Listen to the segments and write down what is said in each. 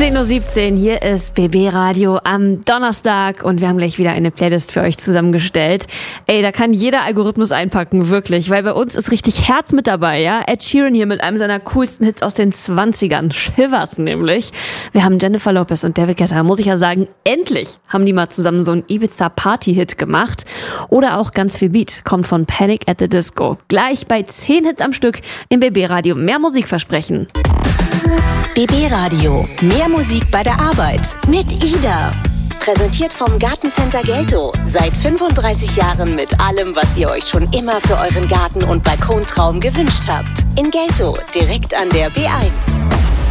10:17 Uhr, hier ist BB Radio am Donnerstag und wir haben gleich wieder eine Playlist für euch zusammengestellt. Ey, da kann jeder Algorithmus einpacken, wirklich, weil bei uns ist richtig Herz mit dabei, ja? Ed Sheeran hier mit einem seiner coolsten Hits aus den 20ern, Shivers nämlich. Wir haben Jennifer Lopez und David Guetta, muss ich ja sagen, endlich haben die mal zusammen so einen Ibiza-Party-Hit gemacht. Oder auch ganz viel Beat, kommt von Panic at the Disco. Gleich bei 10 Hits am Stück im BB Radio, mehr Musik versprechen. BB Radio. Mehr Musik bei der Arbeit. Mit Ida. Präsentiert vom Gartencenter Gelto. Seit 35 Jahren mit allem, was ihr euch schon immer für euren Garten- und Balkontraum gewünscht habt. In Gelto, direkt an der B1.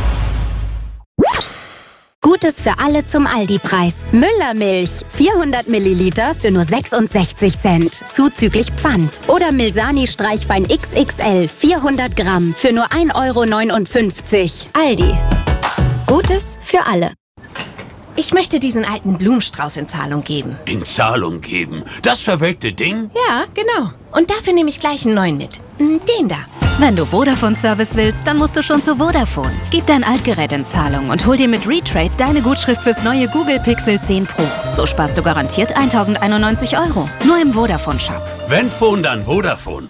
Gutes für alle zum Aldi-Preis. Müllermilch, 400 Milliliter für nur 66 Cent, zuzüglich Pfand. Oder Milsani Streichwein XXL, 400 Gramm für nur 1,59 €. Aldi. Gutes für alle. Ich möchte diesen alten Blumenstrauß in Zahlung geben. In Zahlung geben? Das verwelkte Ding? Ja, genau. Und dafür nehme ich gleich einen neuen mit. Den da. Wenn du Vodafone-Service willst, dann musst du schon zu Vodafone. Gib dein Altgerät in Zahlung und hol dir mit Retrade deine Gutschrift fürs neue Google Pixel 10 Pro. So sparst du garantiert 1.091 €. Nur im Vodafone-Shop. Wenn Phone, dann Vodafone.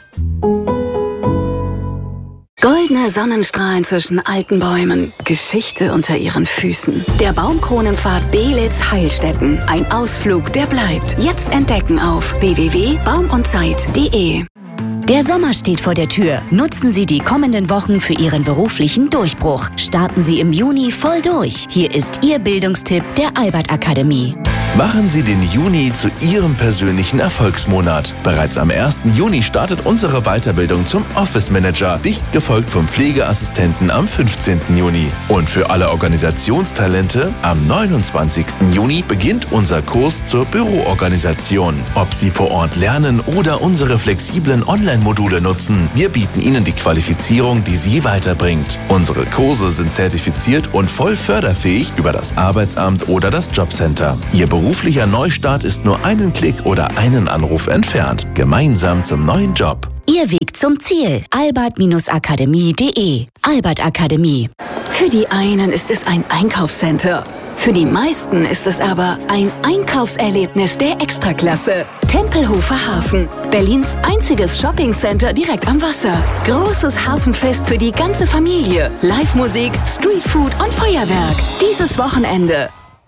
Goldene Sonnenstrahlen zwischen alten Bäumen, Geschichte unter ihren Füßen. Der Baumkronenpfad Belitz-Heilstätten. Ein Ausflug, der bleibt. Jetzt entdecken auf www.baumundzeit.de. Der Sommer steht vor der Tür. Nutzen Sie die kommenden Wochen für Ihren beruflichen Durchbruch. Starten Sie im Juni voll durch. Hier ist Ihr Bildungstipp der Albert Akademie. Machen Sie den Juni zu Ihrem persönlichen Erfolgsmonat. Bereits am 1. Juni startet unsere Weiterbildung zum Office Manager, dicht gefolgt vom Pflegeassistenten am 15. Juni. Und für alle Organisationstalente, am 29. Juni beginnt unser Kurs zur Büroorganisation. Ob Sie vor Ort lernen oder unsere flexiblen Online-Module nutzen, wir bieten Ihnen die Qualifizierung, die Sie weiterbringt. Unsere Kurse sind zertifiziert und voll förderfähig über das Arbeitsamt oder das Jobcenter. Ihr beruflicher Neustart ist nur einen Klick oder einen Anruf entfernt. Gemeinsam zum neuen Job. Ihr Weg zum Ziel. albert-akademie.de. Albert Akademie. Für die einen ist es ein Einkaufscenter. Für die meisten ist es aber ein Einkaufserlebnis der Extraklasse. Tempelhofer Hafen. Berlins einziges Shoppingcenter direkt am Wasser. Großes Hafenfest für die ganze Familie. Live-Musik, Streetfood und Feuerwerk. Dieses Wochenende.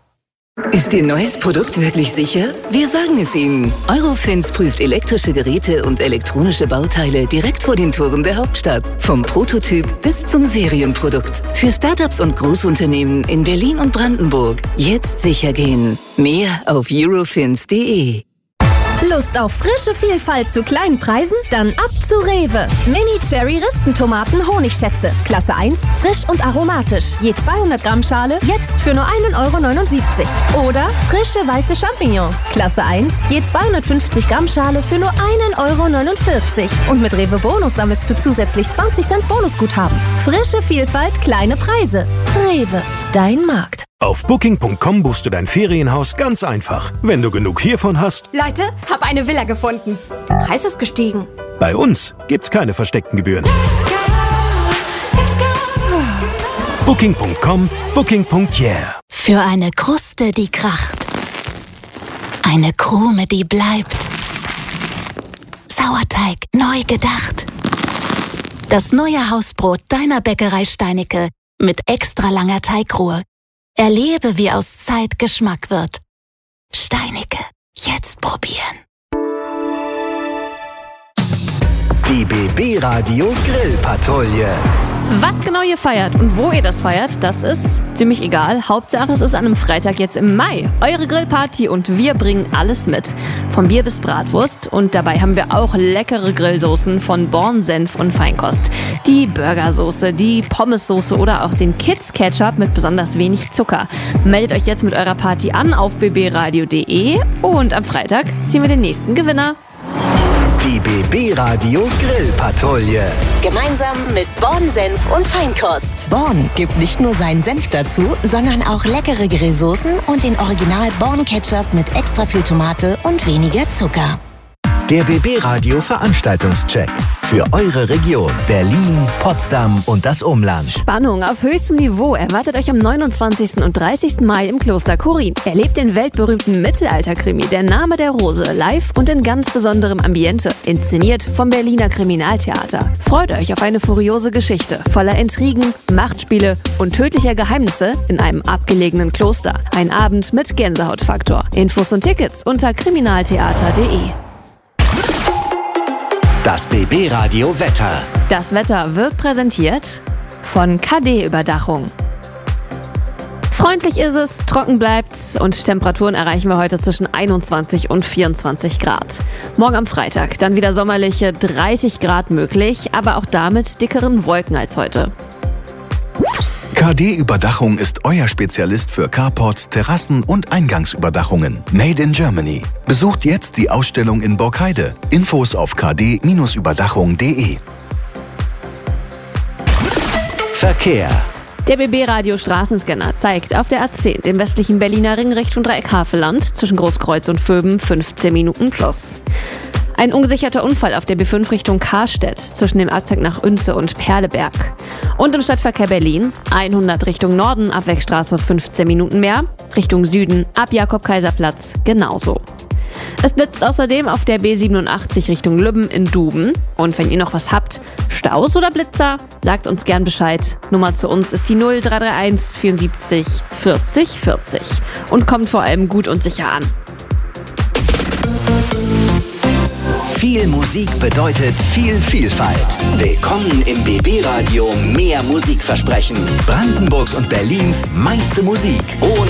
Ist Ihr neues Produkt wirklich sicher? Wir sagen es Ihnen. Eurofins prüft elektrische Geräte und elektronische Bauteile direkt vor den Toren der Hauptstadt. Vom Prototyp bis zum Serienprodukt. Für Startups und Großunternehmen in Berlin und Brandenburg. Jetzt sicher gehen. Mehr auf eurofins.de. Lust auf frische Vielfalt zu kleinen Preisen? Dann ab zu Rewe. Mini-Cherry-Ristentomaten Honigschätze. Klasse 1, frisch und aromatisch. Je 200 Gramm Schale, jetzt für nur 1,79 € Oder frische weiße Champignons. Klasse 1, je 250 Gramm Schale für nur 1,49 € Und mit Rewe Bonus sammelst du zusätzlich 20 Cent Bonusguthaben. Frische Vielfalt, kleine Preise. Rewe, dein Markt. Auf Booking.com buchst du dein Ferienhaus ganz einfach. Wenn du genug hiervon hast. Leute, hab eine Villa gefunden. Der Preis ist gestiegen. Bei uns gibt's keine versteckten Gebühren. Booking.com, Booking.yeah. Für eine Kruste, die kracht. Eine Krume, die bleibt. Sauerteig neu gedacht. Das neue Hausbrot deiner Bäckerei Steinecke mit extra langer Teigruhe. Erlebe, wie aus Zeit Geschmack wird. Steinecke, jetzt probieren. Die BB Radio Grillpatrouille. Was genau ihr feiert und wo ihr das feiert, das ist ziemlich egal. Hauptsache, es ist an einem Freitag jetzt im Mai. Eure Grillparty und wir bringen alles mit. Vom Bier bis Bratwurst. Und dabei haben wir auch leckere Grillsoßen von Born Senf und Feinkost. Die Burgersoße, die Pommessoße oder auch den Kids Ketchup mit besonders wenig Zucker. Meldet euch jetzt mit eurer Party an auf bbradio.de und am Freitag ziehen wir den nächsten Gewinner. Die BB Radio Grillpatrouille. Gemeinsam mit Born Senf und Feinkost. Born gibt nicht nur seinen Senf dazu, sondern auch leckere Grillsoßen und den Original Born Ketchup mit extra viel Tomate und weniger Zucker. Der BB Radio Veranstaltungscheck. Für eure Region Berlin, Potsdam und das Umland. Spannung auf höchstem Niveau erwartet euch am 29. und 30. Mai im Kloster Chorin. Erlebt den weltberühmten Mittelalter-Krimi Der Name der Rose live und in ganz besonderem Ambiente. Inszeniert vom Berliner Kriminaltheater. Freut euch auf eine furiose Geschichte voller Intrigen, Machtspiele und tödlicher Geheimnisse in einem abgelegenen Kloster. Ein Abend mit Gänsehautfaktor. Infos und Tickets unter kriminaltheater.de. Das BB Radio Wetter. Das Wetter wird präsentiert von KD-Überdachung. Freundlich ist es, trocken bleibt's und Temperaturen erreichen wir heute zwischen 21 und 24 Grad. Morgen am Freitag dann wieder sommerliche 30 Grad möglich, aber auch damit dickeren Wolken als heute. KD-Überdachung ist euer Spezialist für Carports, Terrassen und Eingangsüberdachungen. Made in Germany. Besucht jetzt die Ausstellung in Borkheide. Infos auf kd-überdachung.de. Verkehr. Der BB-Radio Straßenscanner zeigt auf der A10, dem westlichen Berliner Ring Richtung Dreieck-Havelland, zwischen Großkreuz und Vöben 15 Minuten plus. Ein ungesicherter Unfall auf der B5 Richtung Karstedt, zwischen dem Abzweig nach Oense und Perleberg. Und im Stadtverkehr Berlin 100 Richtung Norden, Abwegstraße 15 Minuten mehr, Richtung Süden ab Jakob-Kaiser-Platz genauso. Es blitzt außerdem auf der B87 Richtung Lübben in Duben. Und wenn ihr noch was habt, Staus oder Blitzer, sagt uns gern Bescheid. Nummer zu uns ist die 0331 74 40 40 und kommt vor allem gut und sicher an. Viel Musik bedeutet viel Vielfalt. Willkommen im BB Radio Mehr Musikversprechen. Brandenburgs und Berlins meiste Musik. Ohne